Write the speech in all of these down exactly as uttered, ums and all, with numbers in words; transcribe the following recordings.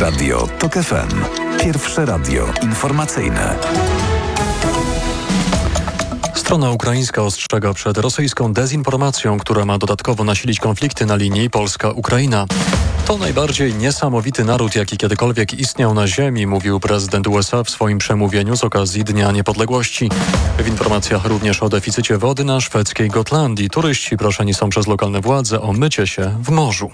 Radio TOK F M. Pierwsze radio informacyjne. Strona ukraińska ostrzega przed rosyjską dezinformacją, która ma dodatkowo nasilić konflikty na linii Polska-Ukraina. To najbardziej niesamowity naród, jaki kiedykolwiek istniał na ziemi, mówił prezydent U S A w swoim przemówieniu z okazji Dnia Niepodległości. W informacjach również o deficycie wody na szwedzkiej Gotlandii. Turyści proszeni są przez lokalne władze o mycie się w morzu.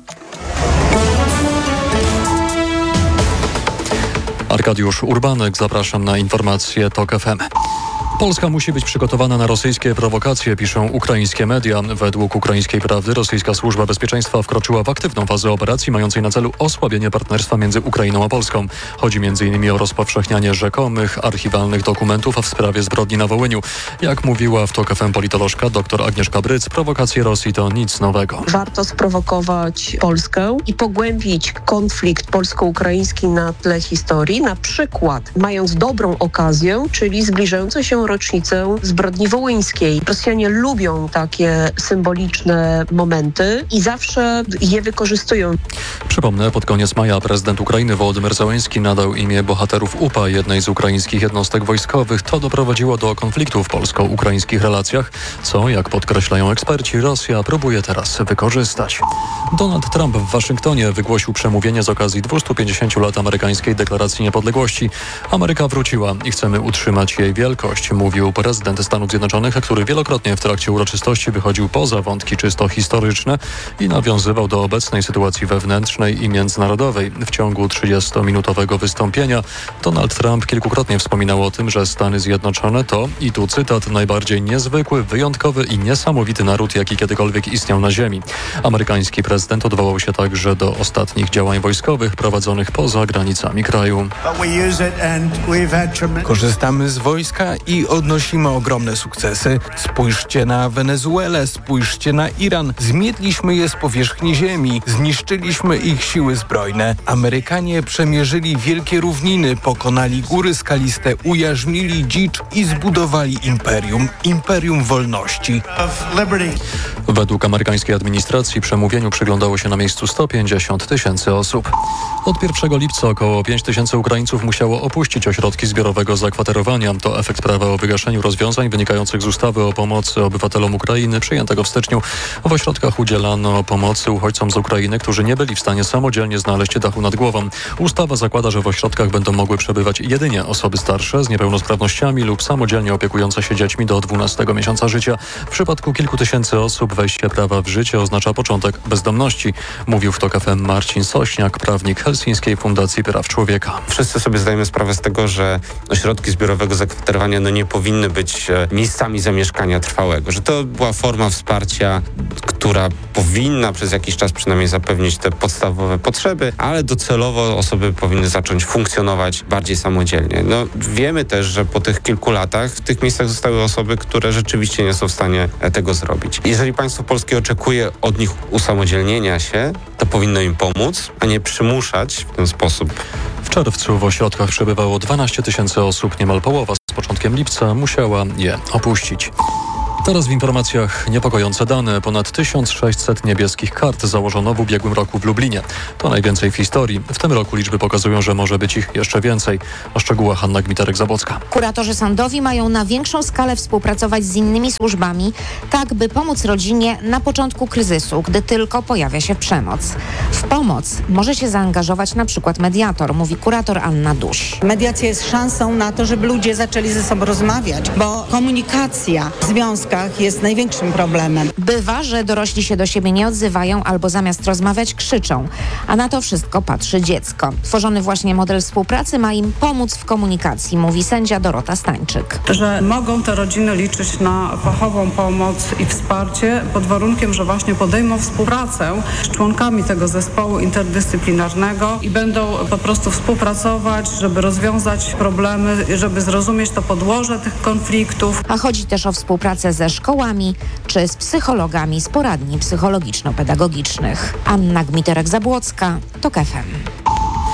Arkadiusz Urbanek, zapraszam na informacje TOK F M. Polska musi być przygotowana na rosyjskie prowokacje, piszą ukraińskie media. Według Ukraińskiej Prawdy rosyjska służba bezpieczeństwa wkroczyła w aktywną fazę operacji mającej na celu osłabienie partnerstwa między Ukrainą a Polską. Chodzi między innymi o rozpowszechnianie rzekomych archiwalnych dokumentów w sprawie zbrodni na Wołyniu. Jak mówiła w TOK F M politolożka dr Agnieszka Bryc, prowokacje Rosji to nic nowego. Warto sprowokować Polskę i pogłębić konflikt polsko-ukraiński na tle historii, na przykład mając dobrą okazję, czyli zbliżające się rocznicę zbrodni wołyńskiej. Rosjanie lubią takie symboliczne momenty i zawsze je wykorzystują. Przypomnę, pod koniec maja prezydent Ukrainy Wołodymyr Zełenski nadał imię bohaterów U P A jednej z ukraińskich jednostek wojskowych. To doprowadziło do konfliktu w polsko-ukraińskich relacjach, co, jak podkreślają eksperci, Rosja próbuje teraz wykorzystać. Donald Trump w Waszyngtonie wygłosił przemówienie z okazji dwustu pięćdziesięciu lat amerykańskiej deklaracji niepodległości. Ameryka wróciła i chcemy utrzymać jej wielkość, mówił prezydent Stanów Zjednoczonych, który wielokrotnie w trakcie uroczystości wychodził poza wątki czysto historyczne i nawiązywał do obecnej sytuacji wewnętrznej i międzynarodowej. W ciągu trzydziestominutowego wystąpienia Donald Trump kilkukrotnie wspominał o tym, że Stany Zjednoczone to, i tu cytat, najbardziej niezwykły, wyjątkowy i niesamowity naród, jaki kiedykolwiek istniał na ziemi. Amerykański prezydent odwołał się także do ostatnich działań wojskowych prowadzonych poza granicami kraju. Korzystamy z wojska i odnosimy ogromne sukcesy. Spójrzcie na Wenezuelę, spójrzcie na Iran. Zmietliśmy je z powierzchni ziemi, zniszczyliśmy ich siły zbrojne. Amerykanie przemierzyli wielkie równiny, pokonali góry skaliste, ujarzmili dzicz i zbudowali imperium. Imperium wolności. Według amerykańskiej administracji przemówieniu przyglądało się na miejscu sto pięćdziesiąt tysięcy osób. Od pierwszego lipca około pięć tysięcy Ukraińców musiało opuścić ośrodki zbiorowego zakwaterowania. To efekt prawa o wygaszeniu rozwiązań wynikających z ustawy o pomocy obywatelom Ukrainy przyjętego w styczniu. W ośrodkach udzielano pomocy uchodźcom z Ukrainy, którzy nie byli w stanie samodzielnie znaleźć dachu nad głową. Ustawa zakłada, że w ośrodkach będą mogły przebywać jedynie osoby starsze z niepełnosprawnościami lub samodzielnie opiekujące się dziećmi do dwunastego miesiąca życia. W przypadku kilku tysięcy osób wejście prawa w życie oznacza początek bezdomności, mówił w TOK F M Marcin Sośniak, prawnik Helsińskiej Fundacji Praw Człowieka. Wszyscy sobie zdajemy sprawę z tego, że ośrodki zbiorowego zakwaterowania no nie powinny być miejscami zamieszkania trwałego, że to była forma wsparcia, która powinna przez jakiś czas przynajmniej zapewnić te podstawowe potrzeby, ale docelowo osoby powinny zacząć funkcjonować bardziej samodzielnie. No, wiemy też, że po tych kilku latach w tych miejscach zostały osoby, które rzeczywiście nie są w stanie tego zrobić. Jeżeli państwo polskie oczekuje od nich usamodzielnienia się, to powinno im pomóc, a nie przymuszać w ten sposób. W czerwcu w ośrodkach przebywało dwanaście tysięcy osób, niemal połowa z początkiem lipca musiała je opuścić. Teraz w informacjach niepokojące dane. Ponad tysiąc sześćset niebieskich kart założono w ubiegłym roku w Lublinie. To najwięcej w historii. W tym roku liczby pokazują, że może być ich jeszcze więcej. O szczegółach Anna Gmiterek-Zabłocka. Kuratorzy sądowi mają na większą skalę współpracować z innymi służbami, tak by pomóc rodzinie na początku kryzysu, gdy tylko pojawia się przemoc. W pomoc może się zaangażować na przykład mediator, mówi kurator Anna Duś. Mediacja jest szansą na to, żeby ludzie zaczęli ze sobą rozmawiać, bo komunikacja w związkach jest największym problemem. Bywa, że dorośli się do siebie nie odzywają albo zamiast rozmawiać krzyczą, a na to wszystko patrzy dziecko. Tworzony właśnie model współpracy ma im pomóc w komunikacji, mówi sędzia Dorota Stańczyk. Że mogą te rodziny liczyć na fachową pomoc i wsparcie pod warunkiem, że właśnie podejmą współpracę z członkami tego zespołu interdyscyplinarnego i będą po prostu współpracować, żeby rozwiązać problemy, żeby zrozumieć to podłoże tych konfliktów. A chodzi też o współpracę ze szkołami czy z psychologami z poradni psychologiczno-pedagogicznych. Anna Gmiterek-Zabłocka, TOK F M.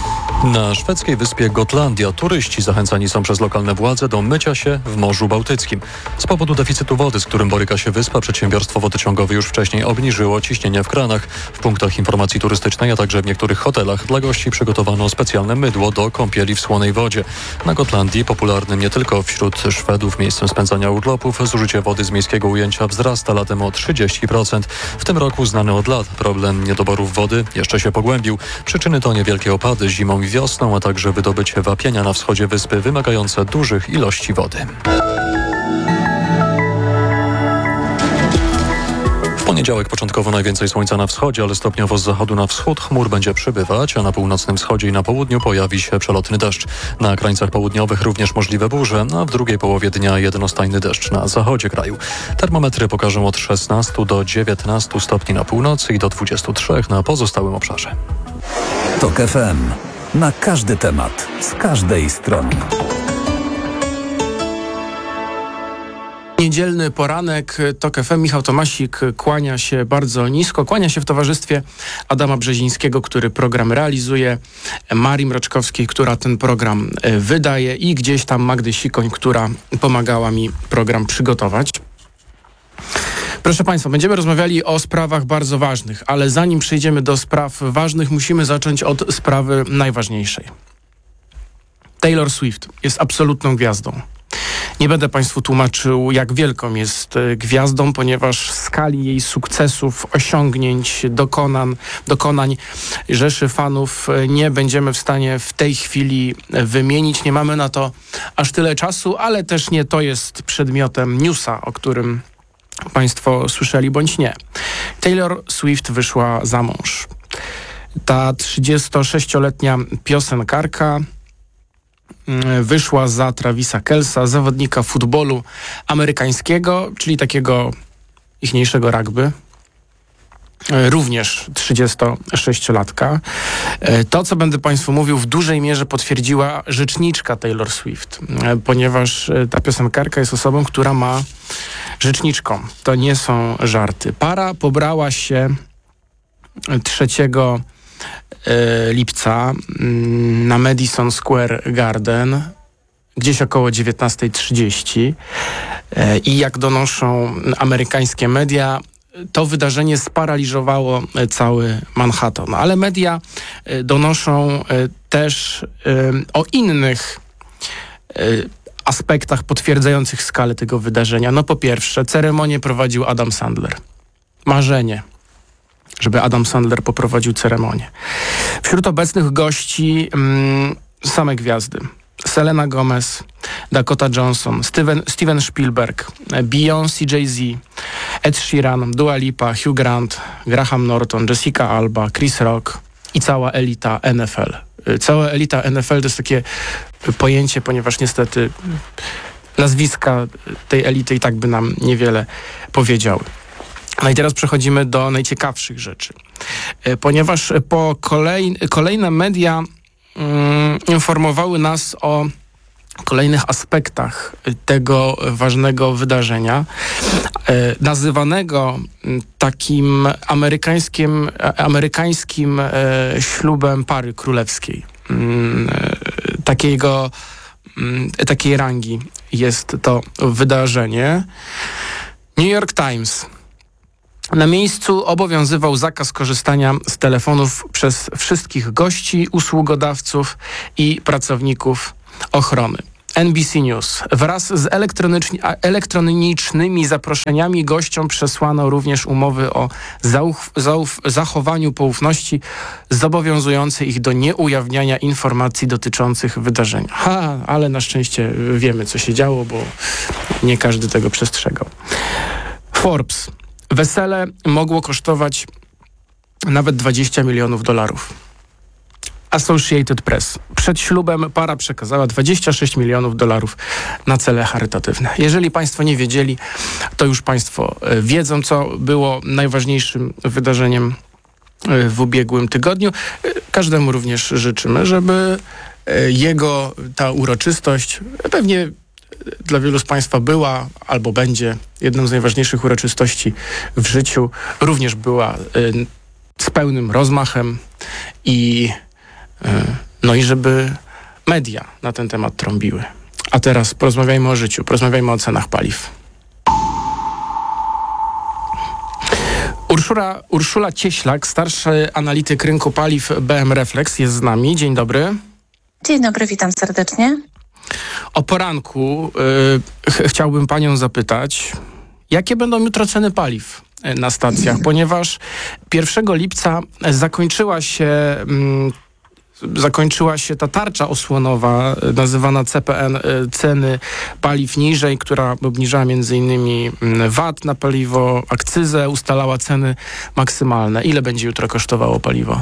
Na szwedzkiej wyspie Gotlandia turyści zachęcani są przez lokalne władze do mycia się w Morzu Bałtyckim. Z powodu deficytu wody, z którym boryka się wyspa, przedsiębiorstwo wodociągowe już wcześniej obniżyło ciśnienie w kranach. W punktach informacji turystycznej, a także w niektórych hotelach dla gości przygotowano specjalne mydło do kąpieli w słonej wodzie. Na Gotlandii, popularnym nie tylko wśród Szwedów miejscem spędzania urlopów, zużycie wody z miejskiego ujęcia wzrasta latem o trzydzieści procent. W tym roku znany od lat problem niedoborów wody jeszcze się pogłębił. Przyczyny to niewielkie opady zimą i wiosną, a także wydobycie wapienia na wschodzie wyspy wymagające dużych ilości wody. W poniedziałek początkowo najwięcej słońca na wschodzie, ale stopniowo z zachodu na wschód chmur będzie przybywać, a na północnym wschodzie i na południu pojawi się przelotny deszcz. Na krańcach południowych również możliwe burze, a w drugiej połowie dnia jednostajny deszcz na zachodzie kraju. Termometry pokażą od szesnastu do dziewiętnastu stopni na północy i do dwudziestu trzech na pozostałym obszarze. TOK F M. Na każdy temat, z każdej strony. Niedzielny poranek, TOK F M, Michał Tomasik kłania się bardzo nisko, kłania się w towarzystwie Adama Brzezińskiego, który program realizuje, Marii Mroczkowskiej, która ten program wydaje i gdzieś tam Magdy Sikoń, która pomagała mi program przygotować. Proszę Państwa, będziemy rozmawiali o sprawach bardzo ważnych, ale zanim przejdziemy do spraw ważnych, musimy zacząć od sprawy najważniejszej. Taylor Swift jest absolutną gwiazdą. Nie będę Państwu tłumaczył, jak wielką jest gwiazdą, ponieważ w skali jej sukcesów, osiągnięć, dokonań, dokonań rzeszy fanów nie będziemy w stanie w tej chwili wymienić. Nie mamy na to aż tyle czasu, ale też nie to jest przedmiotem newsa, o którym Państwo słyszeli bądź nie. Taylor Swift wyszła za mąż. Ta trzydziestosześcioletnia piosenkarka wyszła za Travisa Kels'a, zawodnika futbolu amerykańskiego, czyli takiego ichniejszego rugby. Również trzydziestosześciolatka. To, co będę Państwu mówił, w dużej mierze potwierdziła rzeczniczka Taylor Swift, ponieważ ta piosenkarka jest osobą, która ma rzeczniczką. To nie są żarty. Para pobrała się trzeciego lipca na Madison Square Garden, gdzieś około dziewiętnasta trzydzieści i jak donoszą amerykańskie media, to wydarzenie sparaliżowało cały Manhattan. Ale media donoszą też o innych aspektach potwierdzających skalę tego wydarzenia. No po pierwsze, ceremonię prowadził Adam Sandler. Marzenie, żeby Adam Sandler poprowadził ceremonię. Wśród obecnych gości mm, same gwiazdy. Selena Gomez, Dakota Johnson, Steven, Steven Spielberg, Beyoncé, Jay-Z, Ed Sheeran, Dua Lipa, Hugh Grant, Graham Norton, Jessica Alba, Chris Rock i cała elita N F L. Cała elita N F L to jest takie pojęcie, ponieważ niestety nazwiska tej elity i tak by nam niewiele powiedziały. No i teraz przechodzimy do najciekawszych rzeczy. Ponieważ po kolej, kolejne media mm, informowały nas o kolejnych aspektach tego ważnego wydarzenia, e, nazywanego takim amerykańskim, amerykańskim e, ślubem pary królewskiej. E, takiego, e, takiej rangi jest to wydarzenie. New York Times. Na miejscu obowiązywał zakaz korzystania z telefonów przez wszystkich gości, usługodawców i pracowników ochrony. N B C News. Wraz z elektronicznymi zaproszeniami gościom przesłano również umowy o zauf- zauf- zachowaniu poufności zobowiązujące ich do nieujawniania informacji dotyczących wydarzenia. Ha, ale na szczęście wiemy, co się działo, bo nie każdy tego przestrzegał. Forbes. Wesele mogło kosztować nawet dwadzieścia milionów dolarów. Associated Press. Przed ślubem para przekazała dwadzieścia sześć milionów dolarów na cele charytatywne. Jeżeli Państwo nie wiedzieli, to już Państwo wiedzą, co było najważniejszym wydarzeniem w ubiegłym tygodniu. Każdemu również życzymy, żeby jego ta uroczystość, pewnie dla wielu z Państwa była albo będzie jedną z najważniejszych uroczystości w życiu, również była z pełnym rozmachem i no i żeby media na ten temat trąbiły. A teraz porozmawiajmy o życiu, porozmawiajmy o cenach paliw. Urszula, Urszula Cieślak, starszy analityk rynku paliw B M Reflex jest z nami. Dzień dobry. Dzień dobry, witam serdecznie. O poranku y, ch- chciałbym panią zapytać, jakie będą jutro ceny paliw na stacjach, ponieważ pierwszego lipca zakończyła się... Mm, Zakończyła się ta tarcza osłonowa, nazywana C P N, ceny paliw niżej, która obniżała między innymi V A T na paliwo, akcyzę, ustalała ceny maksymalne. Ile będzie jutro kosztowało paliwo?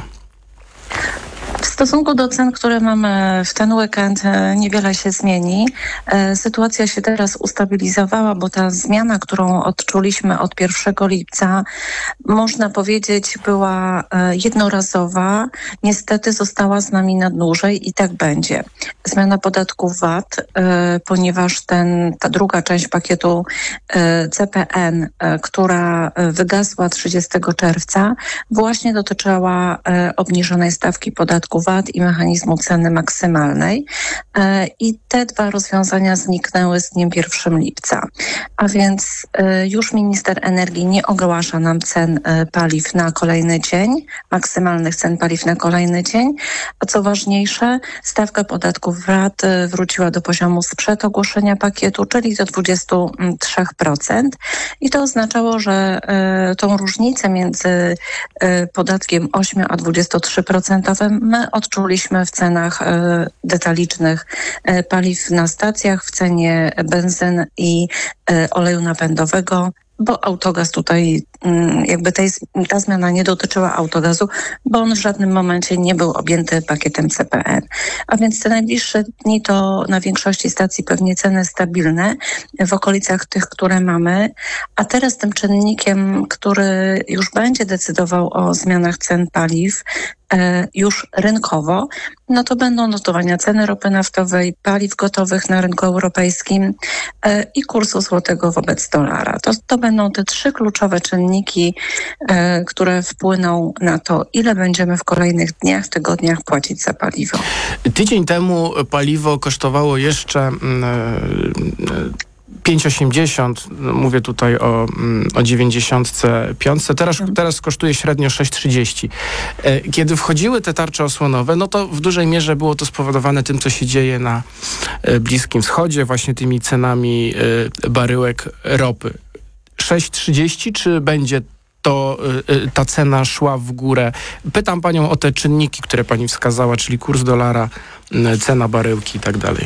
W stosunku do cen, które mamy w ten weekend, niewiele się zmieni. Sytuacja się teraz ustabilizowała, bo ta zmiana, którą odczuliśmy od pierwszego lipca, można powiedzieć, była jednorazowa. Niestety została z nami na dłużej i tak będzie. Zmiana podatku V A T, ponieważ ten, ta druga część pakietu C P N, która wygasła trzydziestego czerwca, właśnie dotyczyła obniżonej stawki podatku V A T i mechanizmu ceny maksymalnej. I te dwa rozwiązania zniknęły z dniem pierwszego lipca. A więc już minister energii nie ogłasza nam cen paliw na kolejny dzień, maksymalnych cen paliw na kolejny dzień. A co ważniejsze, stawka podatku V A T wróciła do poziomu sprzed ogłoszenia pakietu, czyli do dwadzieścia trzy procent. I to oznaczało, że tą różnicę między podatkiem osiem a dwudziestu trzech procent my odczuliśmy w cenach detalicznych paliw na stacjach, w cenie benzyn i oleju napędowego, bo autogaz tutaj, jakby tej, ta zmiana nie dotyczyła autogazu, bo on w żadnym momencie nie był objęty pakietem C P N. A więc te najbliższe dni to na większości stacji pewnie ceny stabilne w okolicach tych, które mamy. A teraz tym czynnikiem, który już będzie decydował o zmianach cen paliw, już rynkowo, no to będą notowania ceny ropy naftowej, paliw gotowych na rynku europejskim i kursu złotego wobec dolara. To, to będą te trzy kluczowe czynniki, które wpłyną na to, ile będziemy w kolejnych dniach, tygodniach płacić za paliwo. Tydzień temu paliwo kosztowało jeszcze pięć osiemdziesiąt, mówię tutaj o, o dziewięćdziesiątce pięć, teraz, teraz kosztuje średnio sześć trzydzieści. Kiedy wchodziły te tarcze osłonowe, no to w dużej mierze było to spowodowane tym, co się dzieje na Bliskim Wschodzie, właśnie tymi cenami baryłek ropy. sześć trzydzieści, czy będzie to ta cena szła w górę? Pytam panią o te czynniki, które pani wskazała, czyli kurs dolara, cena baryłki i tak dalej.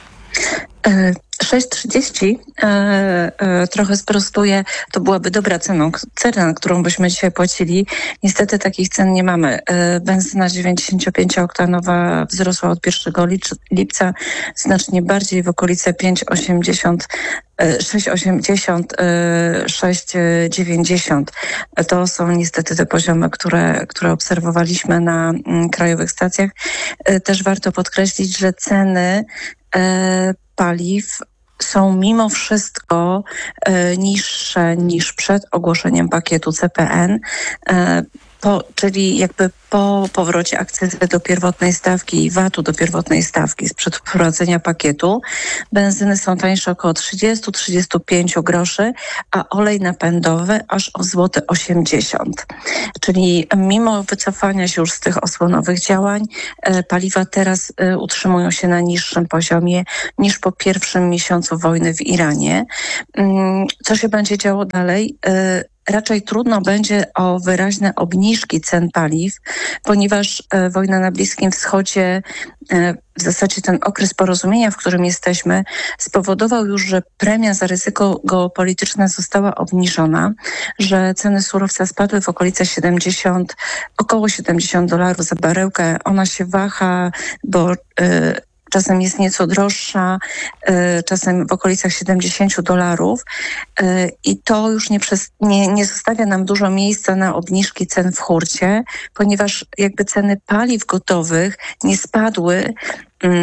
sześć trzydzieści e, e, trochę sprostuje, to byłaby dobra cena, cena, którą byśmy dzisiaj płacili. Niestety takich cen nie mamy. E, benzyna dziewięćdziesięciopięcioktanowa wzrosła od pierwszego lipca znacznie bardziej, w okolice pięć osiemdziesiąt, sześć osiemdziesiąt, sześć dziewięćdziesiąt. To są niestety te poziomy, które, które obserwowaliśmy na m, krajowych stacjach. E, też warto podkreślić, że ceny e, paliw są mimo wszystko e, niższe niż przed ogłoszeniem pakietu C P N, e, po, czyli jakby po powrocie akcyzy do pierwotnej stawki i V A T-u do pierwotnej stawki sprzed wprowadzenia pakietu. Benzyny są tańsze około trzydzieści do trzydziestu pięciu groszy, a olej napędowy aż o złoty osiemdziesiąt. Czyli mimo wycofania się już z tych osłonowych działań, e, paliwa teraz e, utrzymują się na niższym poziomie niż po pierwszym miesiącu wojny w Iranie. Mm, co się będzie działo dalej? E, Raczej trudno będzie o wyraźne obniżki cen paliw, ponieważ e, wojna na Bliskim Wschodzie, e, w zasadzie ten okres porozumienia, w którym jesteśmy, spowodował już, że premia za ryzyko geopolityczne została obniżona, że ceny surowca spadły w okolice siedemdziesiąt, około siedemdziesiąt dolarów za baryłkę. Ona się waha, bo e, czasem jest nieco droższa, czasem w okolicach siedemdziesiąt dolarów i to już nie, przez, nie, nie zostawia nam dużo miejsca na obniżki cen w hurcie, ponieważ jakby ceny paliw gotowych nie spadły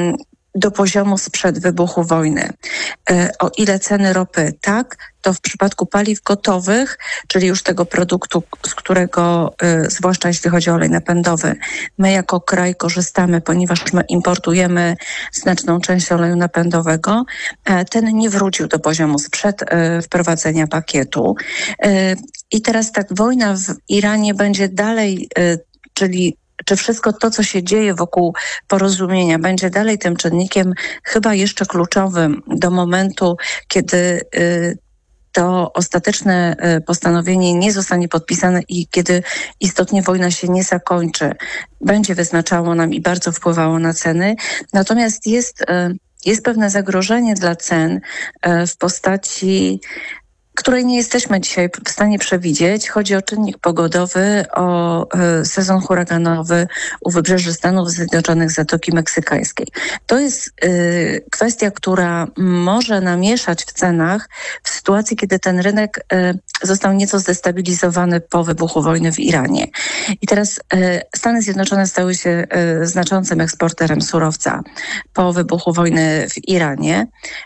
do poziomu sprzed wybuchu wojny. O ile ceny ropy tak, to w przypadku paliw gotowych, czyli już tego produktu, z którego, zwłaszcza jeśli chodzi o olej napędowy, my jako kraj korzystamy, ponieważ my importujemy znaczną część oleju napędowego, ten nie wrócił do poziomu sprzed wprowadzenia pakietu. I teraz tak, wojna w Iranie będzie dalej, czyli czy wszystko to, co się dzieje wokół porozumienia, będzie dalej tym czynnikiem chyba jeszcze kluczowym do momentu, kiedy to ostateczne postanowienie nie zostanie podpisane i kiedy istotnie wojna się nie zakończy, będzie wyznaczało nam i bardzo wpływało na ceny. Natomiast jest, jest pewne zagrożenie dla cen w postaci, której nie jesteśmy dzisiaj w stanie przewidzieć. Chodzi o czynnik pogodowy, o y, sezon huraganowy u wybrzeży Stanów Zjednoczonych, Zatoki Meksykańskiej. To jest y, kwestia, która może namieszać w cenach w sytuacji, kiedy ten rynek y, został nieco zdestabilizowany po wybuchu wojny w Iranie. I teraz y, Stany Zjednoczone stały się y, znaczącym eksporterem surowca po wybuchu wojny w Iranie.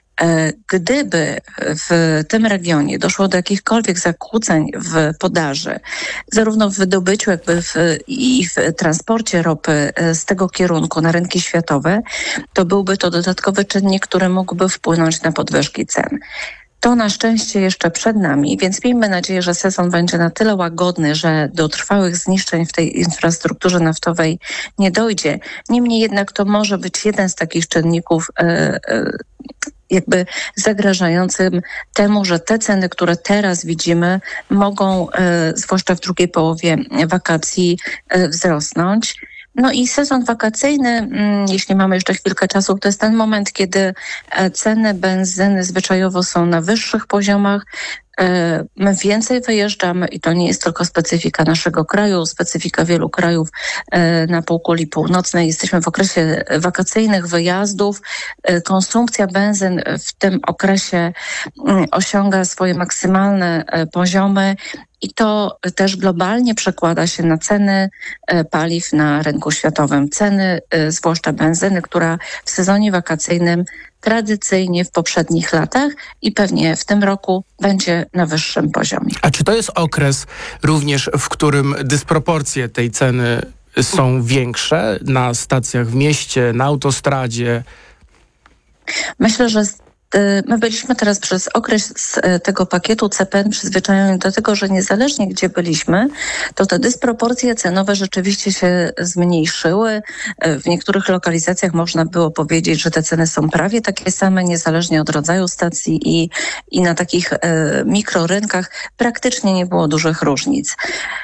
Gdyby w tym regionie doszło do jakichkolwiek zakłóceń w podaży, zarówno w wydobyciu, jakby w, i w transporcie ropy z tego kierunku na rynki światowe, to byłby to dodatkowy czynnik, który mógłby wpłynąć na podwyżki cen. To na szczęście jeszcze przed nami, więc miejmy nadzieję, że sezon będzie na tyle łagodny, że do trwałych zniszczeń w tej infrastrukturze naftowej nie dojdzie. Niemniej jednak to może być jeden z takich czynników e, e, jakby zagrażającym temu, że te ceny, które teraz widzimy, mogą, e, zwłaszcza w drugiej połowie wakacji, e, wzrosnąć. No i sezon wakacyjny, jeśli mamy jeszcze chwilkę czasu, to jest ten moment, kiedy ceny benzyny zwyczajowo są na wyższych poziomach. My więcej wyjeżdżamy i to nie jest tylko specyfika naszego kraju, specyfika wielu krajów na półkuli północnej. Jesteśmy w okresie wakacyjnych wyjazdów. Konsumpcja benzyn w tym okresie osiąga swoje maksymalne poziomy. I to też globalnie przekłada się na ceny paliw na rynku światowym. Ceny, zwłaszcza benzyny, która w sezonie wakacyjnym tradycyjnie w poprzednich latach i pewnie w tym roku będzie na wyższym poziomie. A czy to jest okres również, w którym dysproporcje tej ceny są większe na stacjach w mieście, na autostradzie? Myślę, że my byliśmy teraz przez okres tego pakietu C P N przyzwyczajeni do tego, że niezależnie gdzie byliśmy, to te dysproporcje cenowe rzeczywiście się zmniejszyły. W niektórych lokalizacjach można było powiedzieć, że te ceny są prawie takie same, niezależnie od rodzaju stacji i, i na takich e, mikrorynkach praktycznie nie było dużych różnic.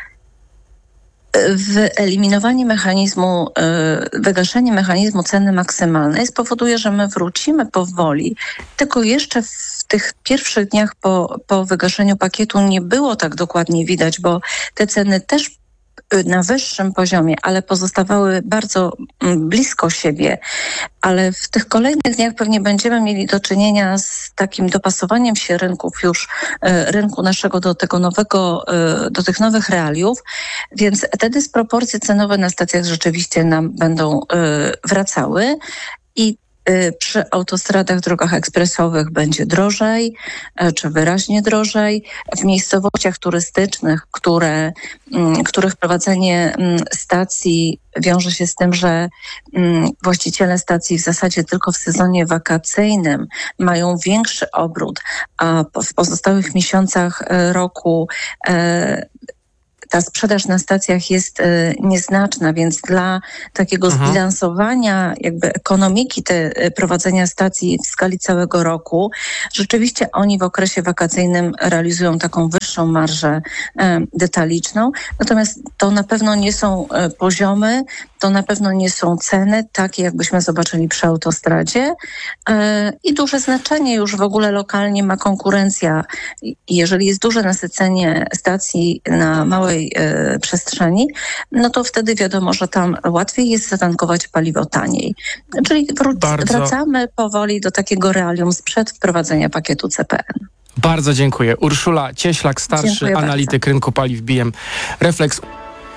Wyeliminowanie mechanizmu, wygaszenie mechanizmu ceny maksymalnej spowoduje, że my wrócimy powoli, tylko jeszcze w tych pierwszych dniach po, po wygaszeniu pakietu nie było tak dokładnie widać, bo te ceny też na wyższym poziomie, ale pozostawały bardzo blisko siebie. Ale w tych kolejnych dniach pewnie będziemy mieli do czynienia z takim dopasowaniem się rynków już, rynku naszego do tego nowego, do tych nowych realiów, więc te dysproporcje cenowe na stacjach rzeczywiście nam będą wracały i przy autostradach, drogach ekspresowych będzie drożej, czy wyraźnie drożej. W miejscowościach turystycznych, które, których prowadzenie stacji wiąże się z tym, że właściciele stacji w zasadzie tylko w sezonie wakacyjnym mają większy obrót, a w pozostałych miesiącach roku ta sprzedaż na stacjach jest y, nieznaczna, więc dla takiego mhm. zbilansowania jakby ekonomiki te, y, prowadzenia stacji w skali całego roku, rzeczywiście oni w okresie wakacyjnym realizują taką wyższą marżę y, detaliczną. Natomiast to na pewno nie są y, poziomy, to na pewno nie są ceny takie, jakbyśmy zobaczyli przy autostradzie. Y, I duże znaczenie już w ogóle lokalnie ma konkurencja. Jeżeli jest duże nasycenie stacji na małej y, przestrzeni, no to wtedy wiadomo, że tam łatwiej jest zatankować paliwo taniej. Czyli wró- Bardzo... wracamy powoli do takiego realium sprzed wprowadzenia pakietu C P N. Bardzo dziękuję. Urszula Cieślak, starszy dziękuję analityk bardzo. rynku paliw B M Reflex.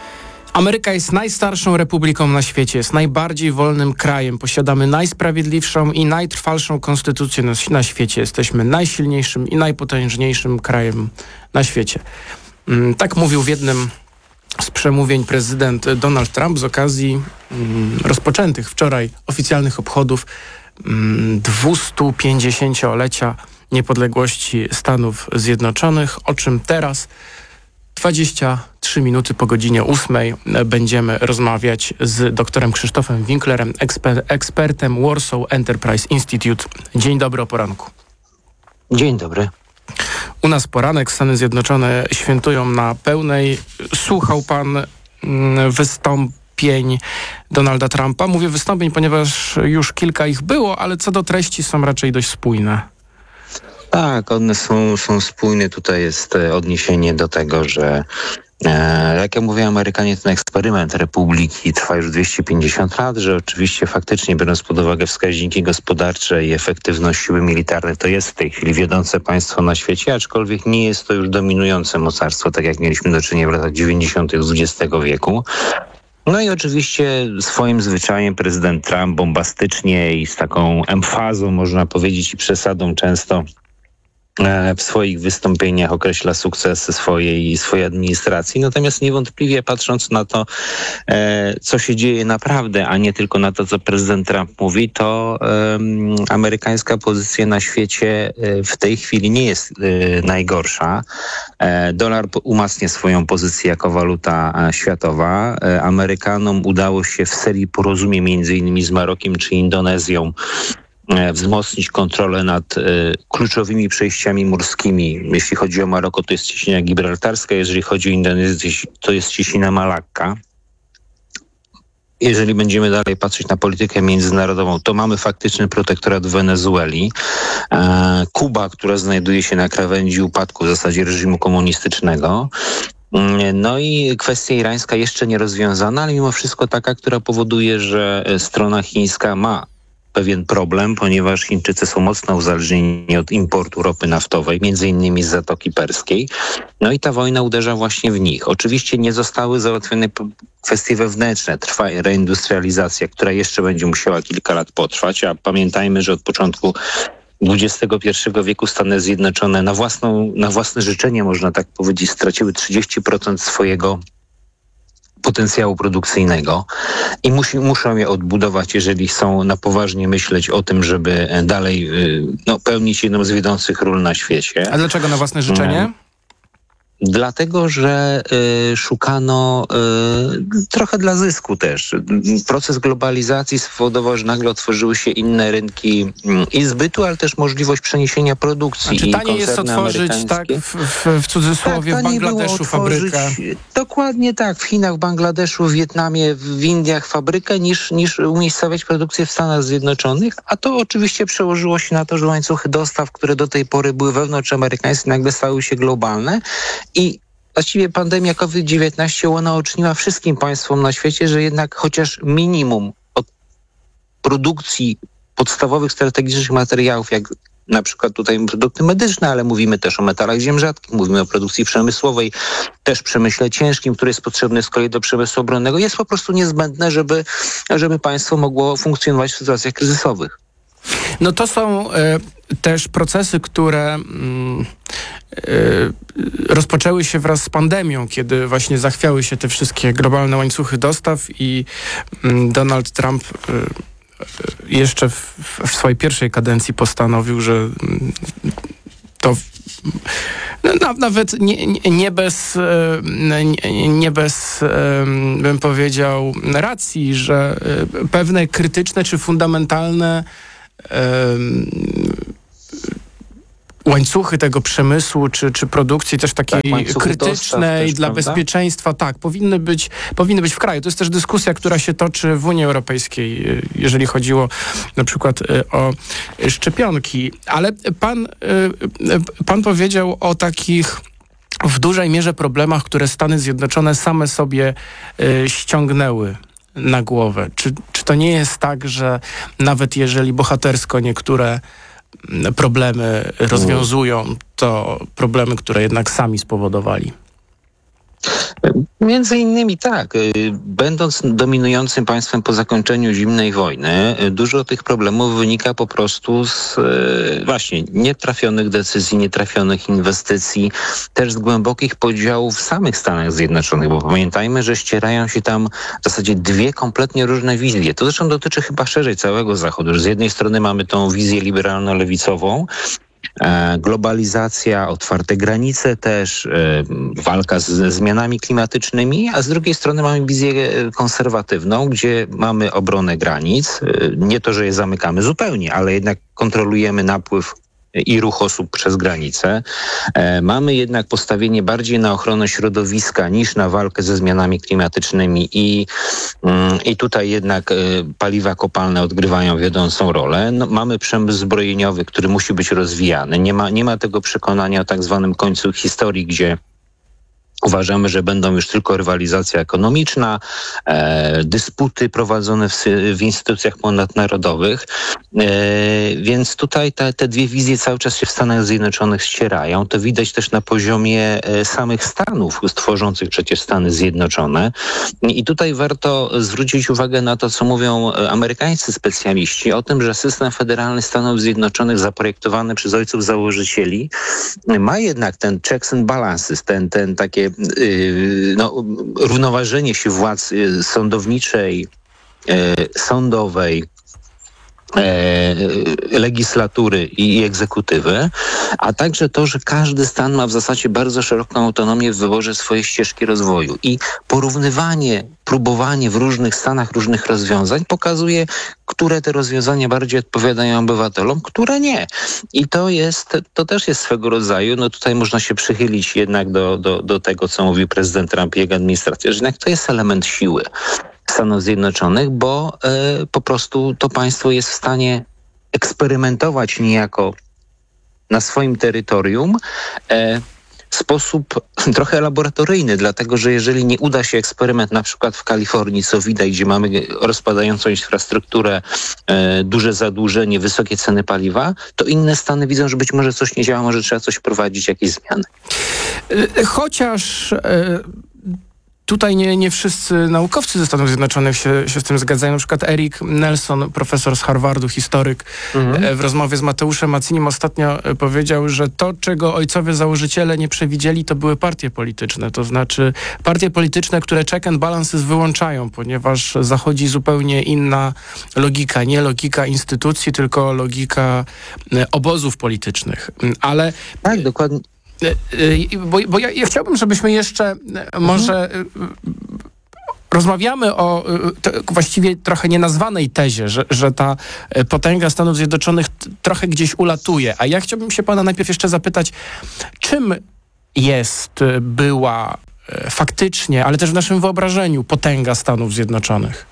Ameryka jest najstarszą republiką na świecie, jest najbardziej wolnym krajem. Posiadamy najsprawiedliwszą i najtrwalszą konstytucję na, na świecie. Jesteśmy najsilniejszym i najpotężniejszym krajem na świecie. Mm, tak mówił w jednym z przemówień prezydent Donald Trump z okazji mm, rozpoczętych wczoraj oficjalnych obchodów mm, dwustupięćdziesięciolecia niepodległości Stanów Zjednoczonych, o czym teraz dwadzieścia trzy minuty po godzinie ósmej będziemy rozmawiać z doktorem Krzysztofem Winklerem, eksper- ekspertem Warsaw Enterprise Institute. Dzień dobry o poranku. Dzień dobry. U nas poranek, Stany Zjednoczone świętują na pełnej. Słuchał pan mm, wystąpień Donalda Trumpa. Mówię wystąpień, ponieważ już kilka ich było, ale co do treści są raczej dość spójne. Tak, one są, są spójne. Tutaj jest odniesienie do tego, że e, jak ja mówię, Amerykanie ten eksperyment republiki trwa już dwieście pięćdziesiąt lat, że oczywiście faktycznie biorąc pod uwagę wskaźniki gospodarcze i efektywność siły militarnej, to jest w tej chwili wiodące państwo na świecie, aczkolwiek nie jest to już dominujące mocarstwo, tak jak mieliśmy do czynienia w latach dziewięćdziesiątych dwudziestego wieku. No i oczywiście swoim zwyczajem prezydent Trump bombastycznie i z taką emfazą, można powiedzieć, i przesadą często w swoich wystąpieniach określa sukcesy swojej, swojej administracji. Natomiast niewątpliwie patrząc na to, e, co się dzieje naprawdę, a nie tylko na to, co prezydent Trump mówi, to e, amerykańska pozycja na świecie e, w tej chwili nie jest e, najgorsza. E, dolar umacnia swoją pozycję jako waluta e, światowa. E, Amerykanom udało się w serii porozumień między innymi z Marokiem czy Indonezją wzmocnić kontrolę nad y, kluczowymi przejściami morskimi. Jeśli chodzi o Maroko, to jest cieśnina gibraltarska, jeżeli chodzi o Indonezję, to jest cieśnina Malakka. Jeżeli będziemy dalej patrzeć na politykę międzynarodową, to mamy faktyczny protektorat w Wenezueli. E, Kuba, która znajduje się na krawędzi upadku w zasadzie reżimu komunistycznego. No i kwestia irańska jeszcze nie rozwiązana, ale mimo wszystko taka, która powoduje, że strona chińska ma pewien problem, ponieważ Chińczycy są mocno uzależnieni od importu ropy naftowej, między innymi z Zatoki Perskiej. No i ta wojna uderza właśnie w nich. Oczywiście nie zostały załatwione kwestie wewnętrzne. Trwa reindustrializacja, która jeszcze będzie musiała kilka lat potrwać, a pamiętajmy, że od początku dwudziestego pierwszego wieku Stany Zjednoczone na własną, na własne życzenie, można tak powiedzieć, straciły trzydzieści procent swojego potencjału produkcyjnego i musi, muszą je odbudować, jeżeli chcą na poważnie myśleć o tym, żeby dalej no, pełnić jedną z wiodących ról na świecie. A dlaczego na własne życzenie? Dlatego, że y, szukano y, trochę dla zysku też. Proces globalizacji spowodował, że nagle otworzyły się inne rynki y, i zbytu, ale też możliwość przeniesienia produkcji. A czy taniej jest otworzyć, tak, w, w, w cudzysłowie, tak, w Bangladeszu fabrykę? Dokładnie tak. W Chinach, w Bangladeszu, w Wietnamie, w Indiach fabrykę, niż, niż umiejscowiać produkcję w Stanach Zjednoczonych. A to oczywiście przełożyło się na to, że łańcuchy dostaw, które do tej pory były wewnątrzamerykańskie, nagle stały się globalne. I właściwie pandemia COVID dziewiętnaście unaoczniła wszystkim państwom na świecie, że jednak chociaż minimum od produkcji podstawowych strategicznych materiałów, jak na przykład tutaj produkty medyczne, ale mówimy też o metalach ziem rzadkich, mówimy o produkcji przemysłowej, też przemyśle ciężkim, który jest potrzebny z kolei do przemysłu obronnego, jest po prostu niezbędne, żeby, żeby państwo mogło funkcjonować w sytuacjach kryzysowych. No to są y, też procesy, które y, y, rozpoczęły się wraz z pandemią, kiedy właśnie zachwiały się te wszystkie globalne łańcuchy dostaw i y, Donald Trump y, y, jeszcze w, w swojej pierwszej kadencji postanowił, że y, to no, nawet nie, nie bez, nie, nie bez, bym powiedział, racji, że pewne krytyczne czy fundamentalne łańcuchy tego przemysłu, czy, czy produkcji też takiej tak, krytycznej też, dla prawda? bezpieczeństwa, tak, powinny być, powinny być w kraju. To jest też dyskusja, która się toczy w Unii Europejskiej, jeżeli chodziło na przykład o szczepionki. Ale pan, pan powiedział o takich w dużej mierze problemach, które Stany Zjednoczone same sobie ściągnęły na głowę. Czy, czy to nie jest tak, że nawet jeżeli bohatersko niektóre problemy rozwiązują, to problemy, które jednak sami spowodowali? Między innymi tak. Będąc dominującym państwem po zakończeniu zimnej wojny, dużo tych problemów wynika po prostu z właśnie nietrafionych decyzji, nietrafionych inwestycji, też z głębokich podziałów w samych Stanach Zjednoczonych, bo pamiętajmy, że ścierają się tam w zasadzie dwie kompletnie różne wizje. To zresztą dotyczy chyba szerzej całego Zachodu, że z jednej strony mamy tą wizję liberalno-lewicową, globalizacja, otwarte granice też, walka z zmianami klimatycznymi, a z drugiej strony mamy wizję konserwatywną, gdzie mamy obronę granic. Nie to, że je zamykamy zupełnie, ale jednak kontrolujemy napływ i ruch osób przez granicę. E, mamy jednak postawienie bardziej na ochronę środowiska niż na walkę ze zmianami klimatycznymi i, mm, i tutaj jednak e, paliwa kopalne odgrywają wiodącą rolę. No, mamy przemysł zbrojeniowy, który musi być rozwijany. Nie ma, nie ma tego przekonania o tak zwanym końcu historii, gdzie uważamy, że będą już tylko rywalizacja ekonomiczna, e, dysputy prowadzone w, w instytucjach ponadnarodowych, e, więc tutaj te, te dwie wizje cały czas się w Stanach Zjednoczonych ścierają. To widać też na poziomie e, samych Stanów, tworzących przecież Stany Zjednoczone. I tutaj warto zwrócić uwagę na to, co mówią amerykańscy specjaliści o tym, że system federalny Stanów Zjednoczonych zaprojektowany przez ojców założycieli ma jednak ten checks and balances, ten, ten takie no, równoważenie się władz sądowniczej, sądowej, legislatury i egzekutywy, a także to, że każdy stan ma w zasadzie bardzo szeroką autonomię w wyborze swojej ścieżki rozwoju i porównywanie, próbowanie w różnych stanach różnych rozwiązań pokazuje, które te rozwiązania bardziej odpowiadają obywatelom, które nie. I to jest, to też jest swego rodzaju, no tutaj można się przychylić jednak do, do, do tego, co mówi prezydent Trump i jego administracja, że jednak to jest element siły Stanów Zjednoczonych, bo y, po prostu to państwo jest w stanie eksperymentować niejako na swoim terytorium y, w sposób trochę laboratoryjny, dlatego że jeżeli nie uda się eksperyment na przykład w Kalifornii, co widać, gdzie mamy rozpadającą infrastrukturę, y, duże zadłużenie, wysokie ceny paliwa, to inne stany widzą, że być może coś nie działa, może trzeba coś wprowadzić, jakieś zmiany. Chociaż... Y- Tutaj nie, nie wszyscy naukowcy ze Stanów Zjednoczonych się, się z tym zgadzają. Na przykład Eric Nelson, profesor z Harvardu, historyk, mhm. w rozmowie z Mateuszem Macinim ostatnio powiedział, że to, czego ojcowie założyciele nie przewidzieli, to były partie polityczne. To znaczy partie polityczne, które check and balances wyłączają, ponieważ zachodzi zupełnie inna logika. Nie logika instytucji, tylko logika obozów politycznych. Ale... Tak, dokładnie. Bo, bo ja, ja chciałbym, żebyśmy jeszcze może mhm. rozmawiamy o to, właściwie trochę nienazwanej tezie, że, że ta potęga Stanów Zjednoczonych t, trochę gdzieś ulatuje. A ja chciałbym się pana najpierw jeszcze zapytać, czym jest, była faktycznie, ale też w naszym wyobrażeniu potęga Stanów Zjednoczonych?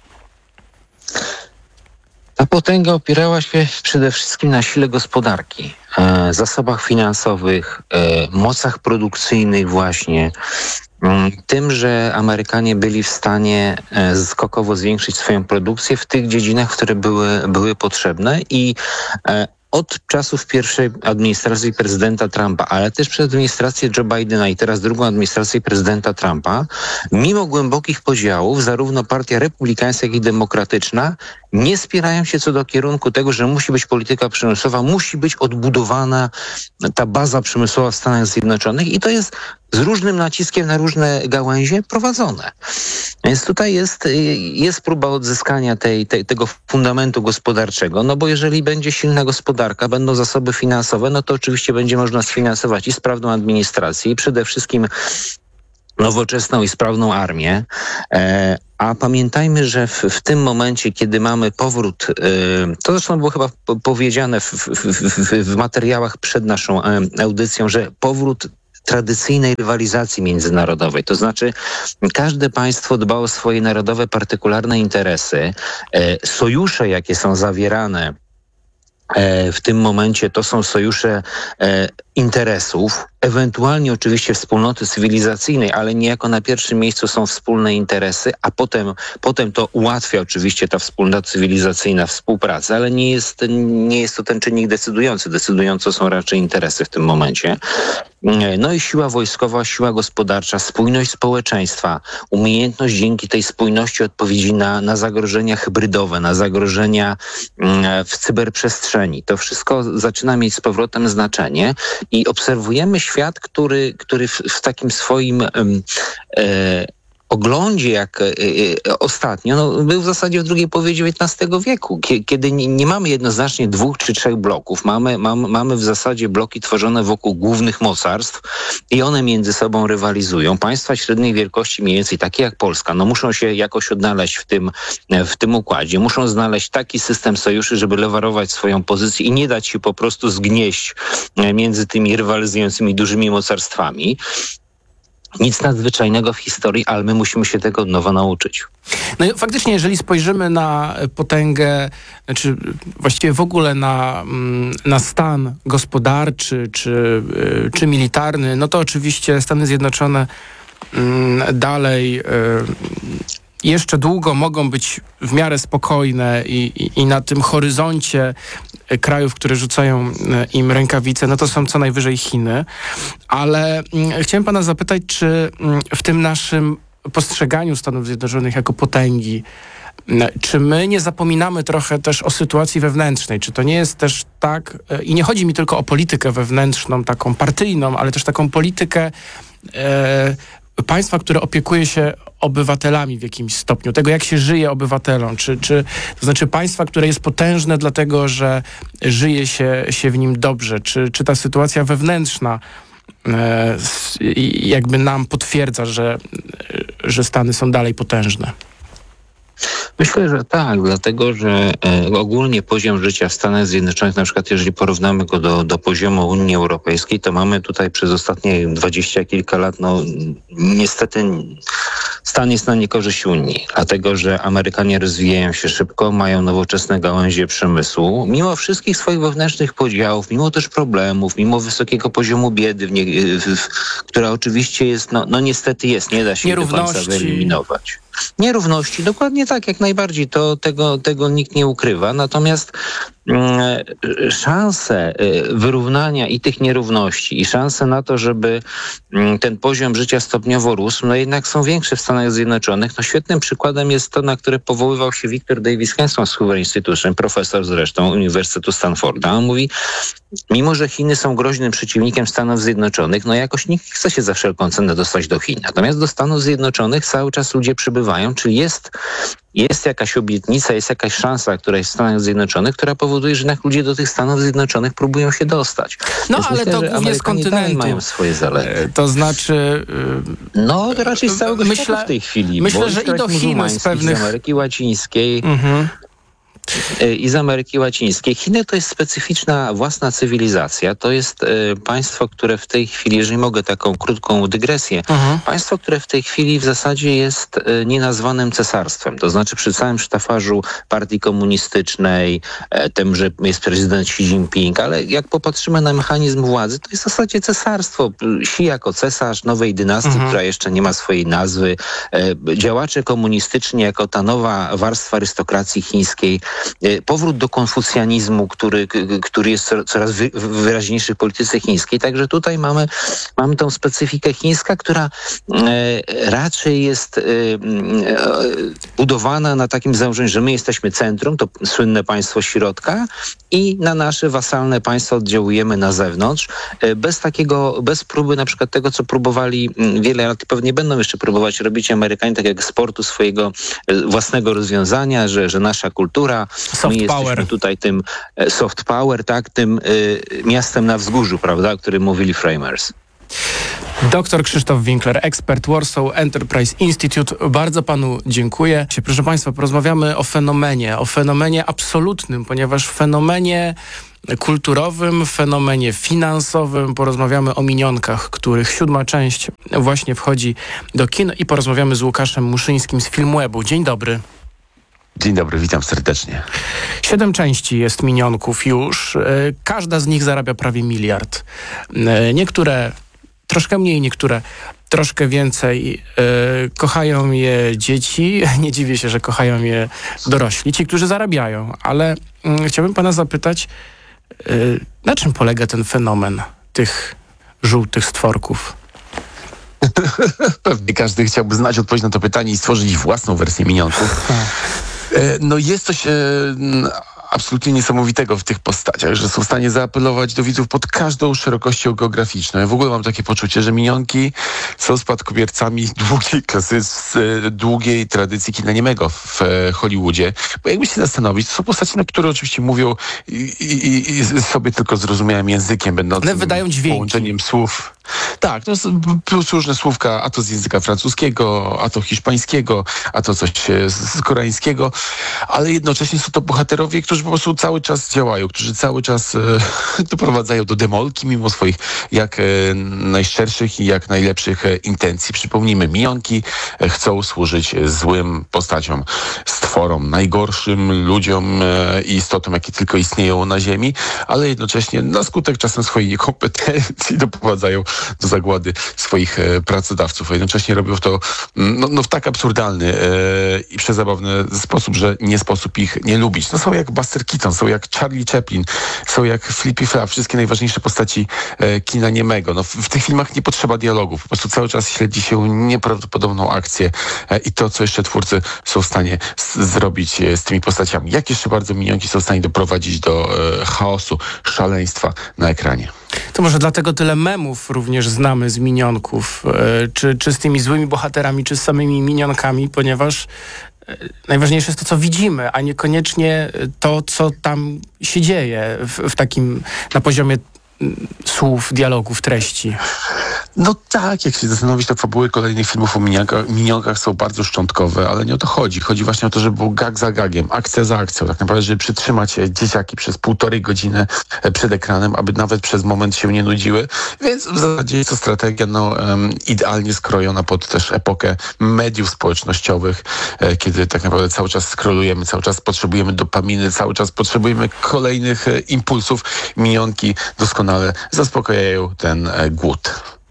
Ta potęga opierała się przede wszystkim na sile gospodarki, e, zasobach finansowych, e, mocach produkcyjnych właśnie, e, tym, że Amerykanie byli w stanie e, skokowo zwiększyć swoją produkcję w tych dziedzinach, które były, były potrzebne i e, od czasów pierwszej administracji prezydenta Trumpa, ale też przez administrację Joe Bidena i teraz drugą administrację prezydenta Trumpa, mimo głębokich podziałów, zarówno partia republikańska, jak i demokratyczna nie spierają się co do kierunku tego, że musi być polityka przemysłowa, musi być odbudowana ta baza przemysłowa w Stanach Zjednoczonych i to jest z różnym naciskiem na różne gałęzie prowadzone. Więc tutaj jest, jest próba odzyskania tej, tej, tego fundamentu gospodarczego, no bo jeżeli będzie silna gospodarka, będą zasoby finansowe, no to oczywiście będzie można sfinansować i sprawną administrację i przede wszystkim nowoczesną i sprawną armię. E, a pamiętajmy, że w, w tym momencie, kiedy mamy powrót, e, to zresztą było chyba powiedziane w, w, w, w materiałach przed naszą e, audycją, że powrót tradycyjnej rywalizacji międzynarodowej. To znaczy każde państwo dba o swoje narodowe, partykularne interesy. E, sojusze, jakie są zawierane w tym momencie, to są sojusze e, interesów ewentualnie oczywiście wspólnoty cywilizacyjnej, ale niejako na pierwszym miejscu są wspólne interesy, a potem, potem to ułatwia oczywiście ta wspólnota cywilizacyjna współpracę, ale nie jest, nie jest to ten czynnik decydujący. Decydujące są raczej interesy w tym momencie. No i siła wojskowa, siła gospodarcza, spójność społeczeństwa, umiejętność dzięki tej spójności odpowiedzi na, na zagrożenia hybrydowe, na zagrożenia w cyberprzestrzeni. To wszystko zaczyna mieć z powrotem znaczenie i obserwujemy świat, który, który w, w takim swoim e, oglądzie, jak y, y, ostatnio, no, był w zasadzie w drugiej połowie dziewiętnastego wieku, kie, kiedy nie, nie mamy jednoznacznie dwóch czy trzech bloków. Mamy, mam, mamy w zasadzie bloki tworzone wokół głównych mocarstw i one między sobą rywalizują. Państwa średniej wielkości, mniej więcej takie jak Polska, no muszą się jakoś odnaleźć w tym, w tym układzie. Muszą znaleźć taki system sojuszy, żeby lewarować swoją pozycję i nie dać się po prostu zgnieść między tymi rywalizującymi dużymi mocarstwami. Nic nadzwyczajnego w historii, ale my musimy się tego od nowa nauczyć. No i faktycznie, jeżeli spojrzymy na potęgę, czy właściwie w ogóle na, na stan gospodarczy czy, czy militarny, no to oczywiście Stany Zjednoczone dalej jeszcze długo mogą być w miarę spokojne i, i, i na tym horyzoncie krajów, które rzucają im rękawice, no to są co najwyżej Chiny. Ale chciałem pana zapytać, czy w tym naszym postrzeganiu Stanów Zjednoczonych jako potęgi, czy my nie zapominamy trochę też o sytuacji wewnętrznej? Czy to nie jest też tak, i nie chodzi mi tylko o politykę wewnętrzną, taką partyjną, ale też taką politykę e, państwa, które opiekuje się obywatelami w jakimś stopniu, tego jak się żyje obywatelom, czy, czy to znaczy państwa, które jest potężne dlatego, że żyje się, się w nim dobrze, czy, czy ta sytuacja wewnętrzna e, jakby nam potwierdza, że, że Stany są dalej potężne? Myślę, że tak, dlatego że e, ogólnie poziom życia w Stanach Zjednoczonych, na przykład jeżeli porównamy go do, do poziomu Unii Europejskiej, to mamy tutaj przez ostatnie dwadzieścia kilka lat, no niestety stan jest na niekorzyść Unii, dlatego że Amerykanie rozwijają się szybko, mają nowoczesne gałęzie przemysłu, mimo wszystkich swoich wewnętrznych podziałów, mimo też problemów, mimo wysokiego poziomu biedy, w nie, w, w, która oczywiście jest, no, no niestety jest, nie da się jej do końca wyeliminować. Nierówności, dokładnie tak, jak najbardziej, to tego, tego nikt nie ukrywa, natomiast mm, szanse wyrównania i tych nierówności i szanse na to, żeby mm, ten poziom życia stopniowo rósł, no jednak są większe w Stanach Zjednoczonych. No świetnym przykładem jest to, na które powoływał się Victor Davis Hanson z Hoover Institution, profesor zresztą Uniwersytetu Stanforda. On mówi, mimo że Chiny są groźnym przeciwnikiem Stanów Zjednoczonych, no jakoś nikt nie chce się za wszelką cenę dostać do Chin. Natomiast do Stanów Zjednoczonych cały czas ludzie przybywają, czyli jest, jest jakaś obietnica, jest jakaś szansa, która jest w Stanach Zjednoczonych, która powoduje, że jednak ludzie do tych Stanów Zjednoczonych próbują się dostać. No Więc ale myślę, to że głównie z kontynentu. mają swoje zalety. To znaczy... No raczej z całego myślę, świata w tej chwili. Myślę, że i do Chin z pewnych... z Ameryki Łacińskiej... Mhm. i z Ameryki Łacińskiej. Chiny to jest specyficzna własna cywilizacja. To jest e, państwo, które w tej chwili, jeżeli mogę taką krótką dygresję, uh-huh. państwo, które w tej chwili w zasadzie jest e, nienazwanym cesarstwem. To znaczy przy całym sztafarzu partii komunistycznej, e, tym, że jest prezydent Xi Jinping, ale jak popatrzymy na mechanizm władzy, to jest w zasadzie cesarstwo. Xi jako cesarz nowej dynastii, uh-huh. która jeszcze nie ma swojej nazwy. E, działacze komunistyczni jako ta nowa warstwa arystokracji chińskiej. Powrót do konfucjanizmu, który, który jest coraz wyraźniejszy w polityce chińskiej. Także tutaj mamy, mamy tą specyfikę chińska, która raczej jest budowana na takim założeniu, że my jesteśmy centrum, to słynne państwo środka i na nasze wasalne państwa oddziałujemy na zewnątrz. Bez takiego, bez próby na przykład tego, co próbowali wiele lat, pewnie będą jeszcze próbować robić Amerykanie, tak jak sportu swojego własnego rozwiązania, że, że nasza kultura, soft my power. jesteśmy tutaj tym soft power, tak, tym y, miastem na wzgórzu, prawda, o którym mówili framers. Doktor Krzysztof Winkler, ekspert Warsaw Enterprise Institute. Bardzo panu dziękuję. Proszę państwa, porozmawiamy o fenomenie, o fenomenie absolutnym, ponieważ fenomenie kulturowym, fenomenie finansowym. Porozmawiamy o minionkach, których siódma część właśnie wchodzi do kin i porozmawiamy z Łukaszem Muszyńskim z Filmwebu. Dzień dobry. Dzień dobry, witam serdecznie. Siedem części jest minionków już. Każda z nich zarabia prawie miliard. Niektóre troszkę mniej niektóre, troszkę więcej y, kochają je dzieci. Nie dziwię się, że kochają je dorośli, ci, którzy zarabiają. Ale y, chciałbym pana zapytać, y, na czym polega ten fenomen tych żółtych stworków? Pewnie każdy chciałby znać odpowiedź na to pytanie i stworzyć własną wersję minionków. E, no jest coś... E, absolutnie niesamowitego w tych postaciach, że są w stanie zaapelować do widzów pod każdą szerokością geograficzną. Ja w ogóle mam takie poczucie, że minionki są spadkobiercami długiej klasy, z e, długiej tradycji kina niemego w e, Hollywoodzie. Bo jakby się zastanowić, to są postacie, na które oczywiście mówią i, i, i sobie tylko zrozumiałym językiem, będącym one wydają dźwięki. Połączeniem słów. Tak, no, plus różne słówka, a to z języka francuskiego, a to hiszpańskiego, a to coś z koreańskiego, ale jednocześnie są to bohaterowie, którzy po prostu cały czas działają, którzy cały czas e, doprowadzają do demolki mimo swoich jak e, najszczerszych i jak najlepszych e, intencji. Przypomnijmy, minionki e, chcą służyć złym postaciom, stworom, najgorszym ludziom e, i istotom, jakie tylko istnieją na ziemi, ale jednocześnie na skutek czasem swojej niekompetencji doprowadzają do zagłady swoich e, pracodawców, a jednocześnie robią to no, no w tak absurdalny e, i przezabawny sposób, że nie sposób ich nie lubić. No są jak Buster Keaton, są jak Charlie Chaplin, są jak Flippy Flap, wszystkie najważniejsze postaci e, kina niemego. No w, w tych filmach nie potrzeba dialogów, po prostu cały czas śledzi się nieprawdopodobną akcję e, i to, co jeszcze twórcy są w stanie z, zrobić e, z tymi postaciami. Jak jeszcze bardzo minionki są w stanie doprowadzić do e, chaosu, szaleństwa na ekranie. To może dlatego tyle memów również znamy z minionków, e, czy, czy z tymi złymi bohaterami, czy z samymi minionkami, ponieważ e, najważniejsze jest to, co widzimy, a niekoniecznie to, co tam się dzieje w, w takim, na poziomie słów, dialogów, treści. No tak, jak się zastanowić, to fabuły kolejnych filmów o minionkach, minionkach są bardzo szczątkowe, ale nie o to chodzi. Chodzi właśnie o to, żeby był gag za gagiem, akcja za akcją. Tak naprawdę, żeby przytrzymać dzieciaki przez półtorej godziny przed ekranem, aby nawet przez moment się nie nudziły. Więc w zasadzie jest to strategia no, um, idealnie skrojona pod też epokę mediów społecznościowych, e, kiedy tak naprawdę cały czas scrollujemy, cały czas potrzebujemy dopaminy, cały czas potrzebujemy kolejnych e, impulsów. Minionki doskonale zaspokajają ten e, głód.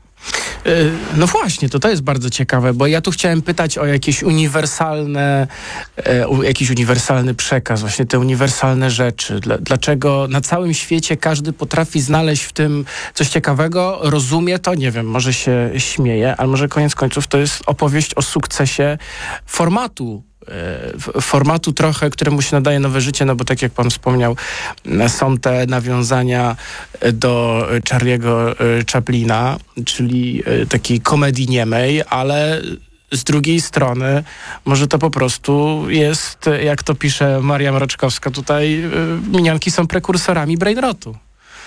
No właśnie, to to jest bardzo ciekawe, bo ja tu chciałem pytać o jakieś uniwersalne, e, jakiś uniwersalny przekaz, właśnie te uniwersalne rzeczy. Dla, dlaczego na całym świecie każdy potrafi znaleźć w tym coś ciekawego, rozumie to, nie wiem, może się śmieje, ale może koniec końców to jest opowieść o sukcesie formatu. formatu trochę, któremu się nadaje nowe życie, no bo tak jak pan wspomniał, są te nawiązania do Charlie'ego Chaplina, czyli takiej komedii niemej, ale z drugiej strony może to po prostu jest, jak to pisze Maria Mroczkowska tutaj, minionki są prekursorami brainrotu.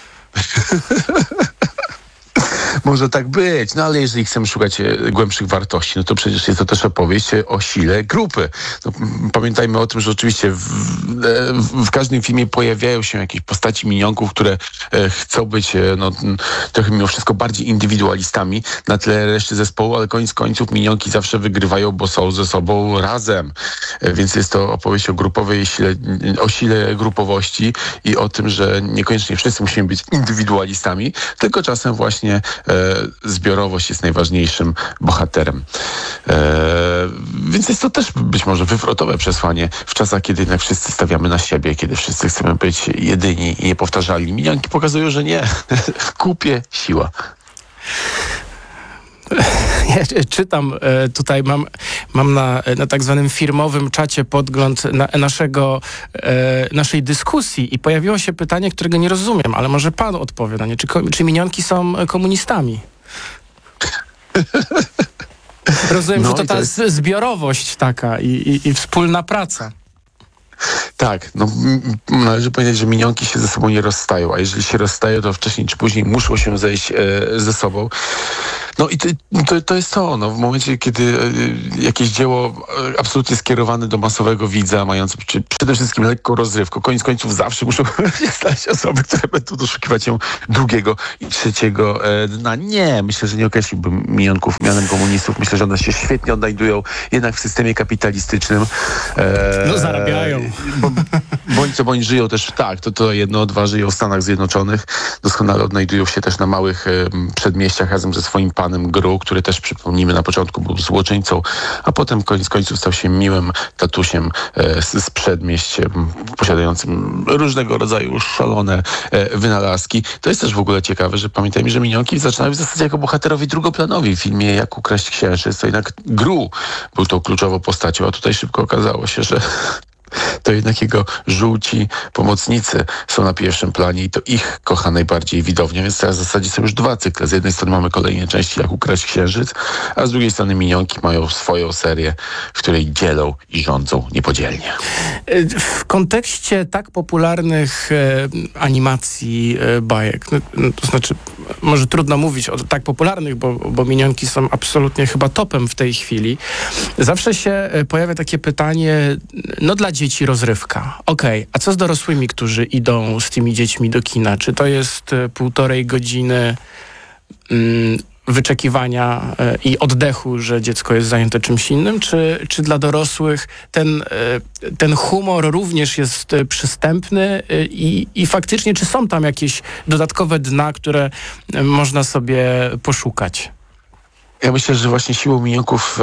Może tak być, no ale jeżeli chcemy szukać głębszych wartości, no to przecież jest to też opowieść o sile grupy. No, pamiętajmy o tym, że oczywiście w, w, w każdym filmie pojawiają się jakieś postaci minionków, które e, chcą być e, no, trochę mimo wszystko bardziej indywidualistami na tle reszty zespołu, ale koniec końców minionki zawsze wygrywają, bo są ze sobą razem. E, więc jest to opowieść o grupowej sile, o sile grupowości i o tym, że niekoniecznie wszyscy musimy być indywidualistami, tylko czasem właśnie e, zbiorowość jest najważniejszym bohaterem. E, więc jest to też być może wywrotowe przesłanie w czasach, kiedy jednak wszyscy stawiamy na siebie, kiedy wszyscy chcemy być jedyni i niepowtarzalni. Minionki pokazują, że nie. W kupie siła. Ja czytam tutaj, mam, mam na, na tak zwanym firmowym czacie podgląd na, naszego, naszej dyskusji i pojawiło się pytanie, którego nie rozumiem, ale może pan odpowie na nie. Czy, czy minionki są komunistami? Rozumiem, no że to ta to jest... zbiorowość taka i, i, i wspólna praca. Tak, no należy powiedzieć, że minionki się ze sobą nie rozstają, a jeżeli się rozstają, to wcześniej czy później muszą się zejść e, ze sobą. No i to, to, to jest to, no, w momencie, kiedy e, jakieś dzieło e, absolutnie skierowane do masowego widza, mające czy, przede wszystkim lekką rozrywkę, koniec końców zawsze muszą się stać osoby, które będą doszukiwać się drugiego i trzeciego e, dna. Nie, myślę, że nie określiłbym minionków mianem komunistów. Myślę, że one się świetnie odnajdują jednak w systemie kapitalistycznym. E, no zarabiają. Bo, bądź Kurczę, bo oni żyją też, tak, to, to jedno, dwa żyją w Stanach Zjednoczonych, doskonale odnajdują się też na małych y, przedmieściach razem ze swoim panem Gru, który też, przypomnijmy, na początku był złoczyńcą, a potem koniec końców stał się miłym tatusiem y, z, z przedmieść, y, posiadającym różnego rodzaju szalone y, wynalazki. To jest też w ogóle ciekawe, że pamiętajmy, że Minionki zaczynały w zasadzie jako bohaterowie drugoplanowi w filmie Jak ukraść księżyc, to jednak Gru był tą kluczową postacią, a tutaj szybko okazało się, że to jednak jego żółci pomocnicy są na pierwszym planie i to ich kocha najbardziej widownia, więc teraz w zasadzie są już dwa cykle. Z jednej strony mamy kolejne części Jak ukraść księżyc, a z drugiej strony Minionki mają swoją serię, w której dzielą i rządzą niepodzielnie. W kontekście tak popularnych e, animacji e, bajek, no, no, to znaczy może trudno mówić o tak popularnych, bo, bo Minionki są absolutnie chyba topem w tej chwili, zawsze się e, pojawia takie pytanie, no dla dzieci rozrywka. Okej, okay, a co z dorosłymi, którzy idą z tymi dziećmi do kina? Czy to jest e, półtorej godziny mm, wyczekiwania e, i oddechu, że dziecko jest zajęte czymś innym, czy, czy dla dorosłych ten, e, ten humor również jest e, przystępny e, i, i faktycznie, czy są tam jakieś dodatkowe dna, które e, można sobie poszukać? Ja myślę, że właśnie siłą Minionków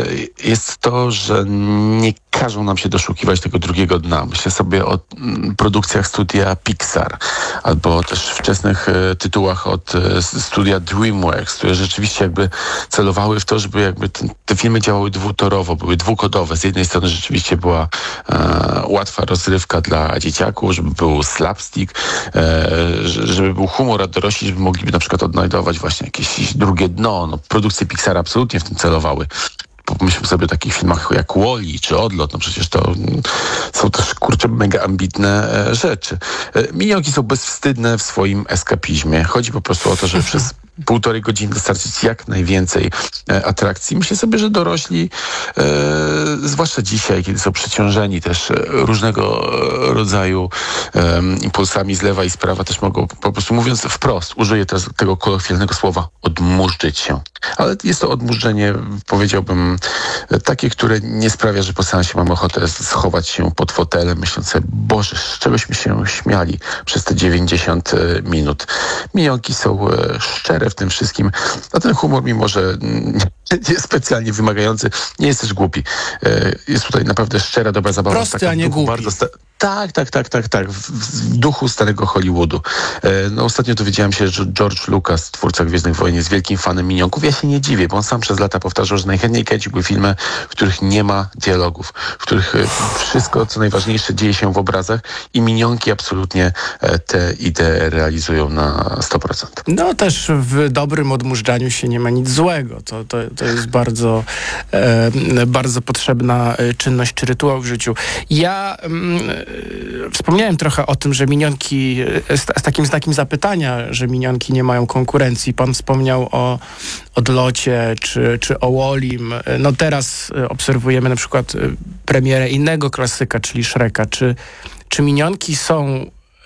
e, jest to, że nie każą nam się doszukiwać tego drugiego dna. Myślę sobie o m, produkcjach studia Pixar albo też wczesnych e, tytułach od e, studia DreamWorks, które rzeczywiście jakby celowały w to, żeby jakby ten, te filmy działały dwutorowo, były dwukodowe. Z jednej strony rzeczywiście była e, łatwa rozrywka dla dzieciaków, żeby był slapstick, e, żeby był humor, a dorośli, żeby mogliby na przykład odnajdować właśnie jakieś drugie dno. No, produkcje Pixar absolutnie w tym celowały. Pomyślmy sobie o takich filmach jak Wall-E czy Odlot, no przecież to mm, są też, kurczę, mega ambitne e, rzeczy. E, Minionki są bezwstydne w swoim eskapizmie. Chodzi po prostu o to, żeby przez półtorej godziny dostarczyć jak najwięcej e, atrakcji. Myślę sobie, że dorośli, e, zwłaszcza dzisiaj, kiedy są przeciążeni też e, różnego rodzaju e, impulsami z lewa i z prawa, też mogą, po prostu mówiąc wprost, użyję teraz tego kolokwialnego słowa, odmurzyć się. Ale jest to odmurzenie, powiedziałbym, takie, które nie sprawia, że po seansie mamy ochotę schować się pod fotelem, myśląc sobie, Boże, z czegośmy się śmiali przez te dziewięćdziesiąt minut. Minionki są e, szczere w tym wszystkim, a ten humor, mimo że nie jest specjalnie wymagający, nie jest też głupi. E, jest tutaj naprawdę szczera, dobra zabawa. Prosty, a nie głupi. Bardzo sta- tak, tak, tak, tak, tak. W, w duchu starego Hollywoodu. E, no ostatnio dowiedziałem się, że George Lucas, twórca Gwiezdnych Wojen, jest wielkim fanem Minionków. Ja się nie dziwię, bo on sam przez lata powtarzał, że najchętniej kręciłby filmy, w których nie ma dialogów, w których e, wszystko, co najważniejsze, dzieje się w obrazach i Minionki absolutnie e, te idee realizują na sto procent. No też w dobrym odmurzaniu się nie ma nic złego. To, to, to jest bardzo, e, bardzo potrzebna czynność czy rytuał w życiu. Ja mm, wspomniałem trochę o tym, że Minionki, z, z takim znakiem zapytania, że Minionki nie mają konkurencji. Pan wspomniał o Odlocie czy, czy o Wall-im. No teraz obserwujemy na przykład premierę innego klasyka, czyli Shreka. Czy, czy Minionki są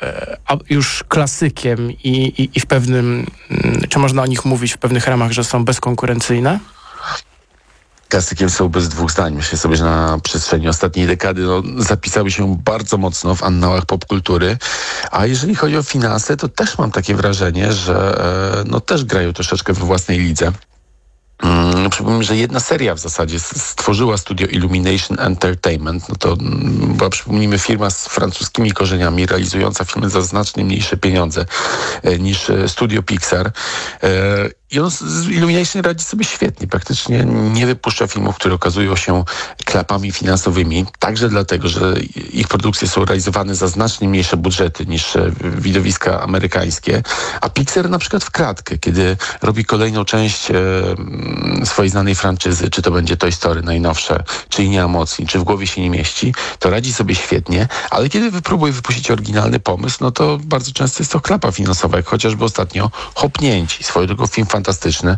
już klasykiem i, i, i w pewnym, czy można o nich mówić w pewnych ramach, że są bezkonkurencyjne? Klasykiem są bez dwóch zdań. Myślę sobie, że na przestrzeni ostatniej dekady no, zapisały się bardzo mocno w annałach popkultury. A jeżeli chodzi o finanse, to też mam takie wrażenie, że e, no, też grają troszeczkę we własnej lidze. Hmm, przypomnę, że jedna seria w zasadzie stworzyła studio Illumination Entertainment. No to była, przypomnijmy, firma z francuskimi korzeniami, realizująca filmy za znacznie mniejsze pieniądze e, niż studio Pixar. E, I on z Illumination radzi sobie świetnie. Praktycznie nie wypuszcza filmów, które okazują się klapami finansowymi. Także dlatego, że ich produkcje są realizowane za znacznie mniejsze budżety niż widowiska amerykańskie. A Pixar na przykład w kratkę, kiedy robi kolejną część e, swojej znanej franczyzy, czy to będzie Toy Story najnowsze, czy Nie ma mocy, czy W głowie się nie mieści, to radzi sobie świetnie. Ale kiedy wypróbuje wypuścić oryginalny pomysł, no to bardzo często jest to klapa finansowa, jak chociażby ostatnio Hopnięci. Swoją drogą film fantastyczny,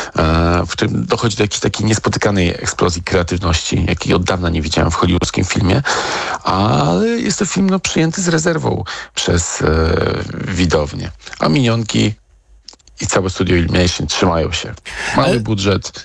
w którym dochodzi do jakiejś takiej niespotykanej eksplozji kreatywności, jakiej od dawna nie widziałem w hollywoodzkim filmie, ale jest to film no, przyjęty z rezerwą przez e, widownię. A Minionki i całe studio Illumination trzymają się. Mały budżet,